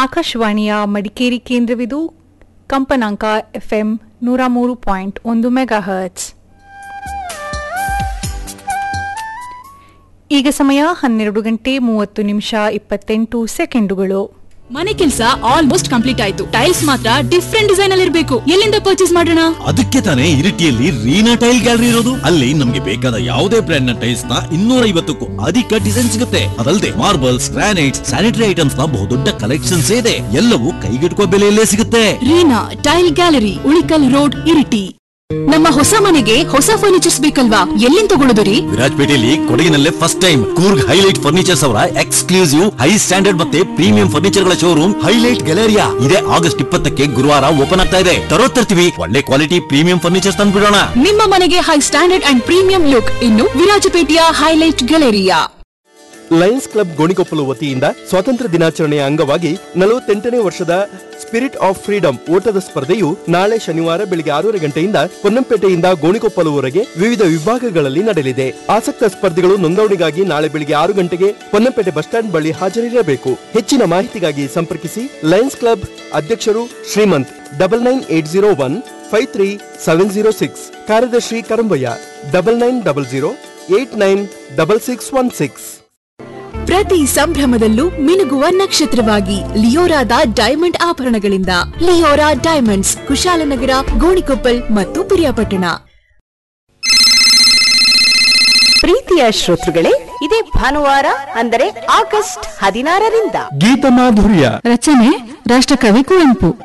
ಆಕಾಶವಾಣಿಯ ಮಡಿಕೇರಿ ಕೇಂದ್ರವಿದು. ಕಂಪನಾಂಕ FM 103.1 megahertz. ಈಗ ಸಮಯ 12:30 ಮನೆ ಕೆಲಸ ಆಲ್ಮೋಸ್ಟ್ ಕಂಪ್ಲೀಟ್ ಆಯ್ತು. ಟೈಲ್ಸ್ ಮಾತ್ರ ಡಿಫ್ರೆಂಟ್ ಡಿಸೈನ್ ಅಲ್ಲಿ ಇರಬೇಕು. ಎಲ್ಲಿಂದ ಪರ್ಚೇಸ್ ಮಾಡೋಣ? ಅದಕ್ಕೆ ತಾನೇ ಇರಿಟಿಯಲ್ಲಿ ರೀನಾ ಟೈಲ್ ಗ್ಯಾಲರಿ ಇರೋದು. ಅಲ್ಲಿ ನಮ್ಗೆ ಬೇಕಾದ ಯಾವುದೇ ಬ್ರ್ಯಾಂಡ್ ನ ಟೈಲ್ಸ್ ನ 250ಕ್ಕೂ ಅಧಿಕ ಡಿಸೈನ್ ಸಿಗುತ್ತೆ. ಅದಲ್ಲದೆ ಮಾರ್ಬಲ್ಸ್, ಗ್ರಾನೈಟ್ಸ್, ಸ್ಯಾನಿಟರಿ ಐಟಮ್ಸ್ ನ ಬಹುದೊಡ್ಡ ಕಲೆಕ್ಷನ್ಸ್ ಇದೆ. ಎಲ್ಲವೂ ಕೈಗೆಟುಕುವ ಬೆಲೆಯಲ್ಲೇ ಸಿಗುತ್ತೆ. Reena tail gallery, Ulikkal road, Iritty. ನಮ್ಮ ಹೊಸ ಮನೆಗೆ ಹೊಸ ಫರ್ನಿಚರ್ಸ್ ಬೇಕಲ್ವಾ? ಎಲ್ಲಿಂದ ತಗೊಳ್ಳೋದು ರೀ? ವಿರಾಜಪೇಟೆಯಲ್ಲಿ ಕೊಡಗಿನಲ್ಲೇ first time Coorg highlight furnitures ಅವರ ಎಕ್ಸ್ಕ್ಲೂಸಿವ್ ಹೈ ಸ್ಟ್ಯಾಂಡರ್ಡ್ ಮತ್ತೆ ಪ್ರೀಮಿಯಂ ಫರ್ನಿಚರ್ ಗಳ ಶೋರೂಮ್ ಹೈಲೈಟ್ ಗ್ಯಾಲರಿಯಾ ಇದೆ. ಆಗಸ್ಟ್ 20ಕ್ಕೆ ಗುರುವಾರ ಓಪನ್ ಆಗ್ತಾ ಇದೆ. ತರ್ತೀವಿ ಒಳ್ಳೆ ಕ್ವಾಲಿಟಿ ಪ್ರೀಮಿಯಂ ಫರ್ನಿಚರ್ಸ್ ತಂದ್ಬಿಡೋಣ. ನಿಮ್ಮ ಮನೆಗೆ high standard and premium look ಇನ್ನು ವಿರಾಜಪೇಟೆಯ highlight Galleria. Lions club Gonikoppal ವತಿಯಿಂದ ಸ್ವಾತಂತ್ರ್ಯ ದಿನಾಚರಣೆಯ ಅಂಗವಾಗಿ 48ನೇ ವರ್ಷದ ಸ್ಪಿರಿಟ್ ಆಫ್ ಫ್ರೀಡಂ ಓಟದ ಸ್ಪರ್ಧೆಯು ನಾಳೆ ಶನಿವಾರ ಬೆಳಿಗ್ಗೆ 6 ಗಂಟೆಯಿಂದ ಪೊನ್ನಂಪೇಟೆಯಿಂದ ಗೋಣಿಕೊಪ್ಪಲುವರೆಗೆ ವಿವಿಧ ವಿಭಾಗಗಳಲ್ಲಿ ನಡೆಯಲಿದೆ. ಆಸಕ್ತ ಸ್ಪರ್ಧಿಗಳು ನೋಂದಣಿಗಾಗಿ ನಾಳೆ ಬೆಳಿಗ್ಗೆ 6 ಗಂಟೆಗೆ ಪೊನ್ನಂಪೇಟೆ ಬಸ್ ಸ್ಟ್ಯಾಂಡ್ ಬಳಿ ಹಾಜರಿರಬೇಕು. ಹೆಚ್ಚಿನ ಮಾಹಿತಿಗಾಗಿ ಸಂಪರ್ಕಿಸಿ. ಲಯನ್ಸ್ ಕ್ಲಬ್ ಅಧ್ಯಕ್ಷರು ಶ್ರೀಮಂತ್ 9980153706. ಕಾರ್ಯದರ್ಶಿ ಕರಂಬಯ್ಯ 9900896616. ಪ್ರತಿ ಸಂಭ್ರಮದಲ್ಲೂ ಮಿನುಗುವ ನಕ್ಷತ್ರವಾಗಿ ಲಿಯೋರಾದ diamond ಆಭರಣಗಳಿಂದ. Leora diamonds, Kushalnagar, Gonikoppal ಮತ್ತು ಪಿರಿಯಾಪಟ್ಟಣ. ಪ್ರೀತಿಯ ಶ್ರೋತೃಗಳೇ, ಇದೇ ಭಾನುವಾರ ಅಂದರೆ ಆಗಸ್ಟ್ 16ರಿಂದ ಗೀತ ಮಾಧುರ್ಯ ರಚನೆ ರಾಷ್ಟ್ರಕವಿ ಕುವೆಂಪು.